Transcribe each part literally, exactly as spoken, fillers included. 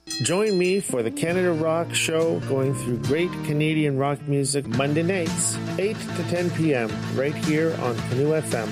Join me for the Canada Rock Show, going through great Canadian rock music Monday nights, eight to ten p.m., right here on Canoe F M.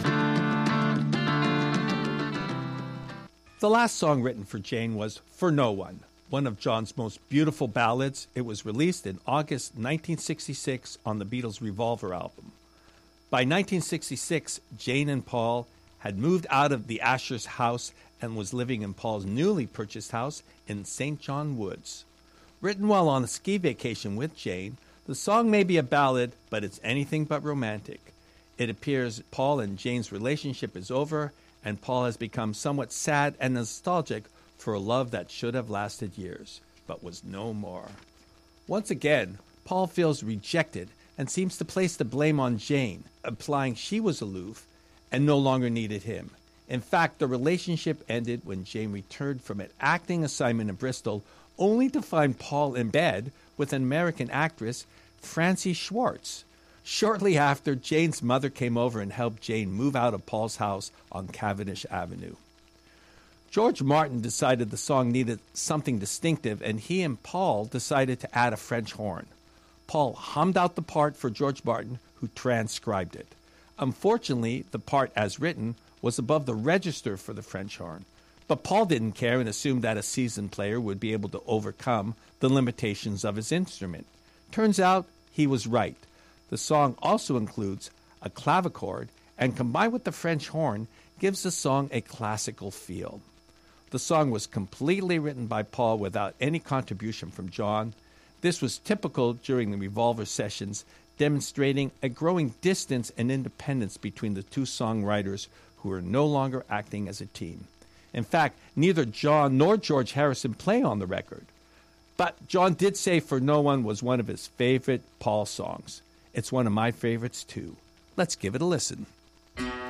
The last song written for Jane was For No One, one of John's most beautiful ballads. It was released in August nineteen sixty-six on the Beatles' Revolver album. By nineteen sixty-six, Jane and Paul had moved out of the Asher's house and was living in Paul's newly purchased house in Saint John Woods. Written while on a ski vacation with Jane, the song may be a ballad, but it's anything but romantic. It appears Paul and Jane's relationship is over, and Paul has become somewhat sad and nostalgic for a love that should have lasted years, but was no more. Once again, Paul feels rejected and seems to place the blame on Jane, implying she was aloof and no longer needed him. In fact, the relationship ended when Jane returned from an acting assignment in Bristol, only to find Paul in bed with an American actress, Francie Schwartz. Shortly after, Jane's mother came over and helped Jane move out of Paul's house on Cavendish Avenue. George Martin decided the song needed something distinctive, and he and Paul decided to add a French horn. Paul hummed out the part for George Martin, who transcribed it. Unfortunately, the part as written was above the register for the French horn, but Paul didn't care and assumed that a seasoned player would be able to overcome the limitations of his instrument. Turns out he was right. The song also includes a clavichord, and combined with the French horn, gives the song a classical feel. The song was completely written by Paul without any contribution from John. This was typical during the Revolver sessions, demonstrating a growing distance and independence between the two songwriters who are no longer acting as a team. In fact, neither John nor George Harrison play on the record. But John did say For No One was one of his favorite Paul songs. It's one of my favorites too. Let's give it a listen.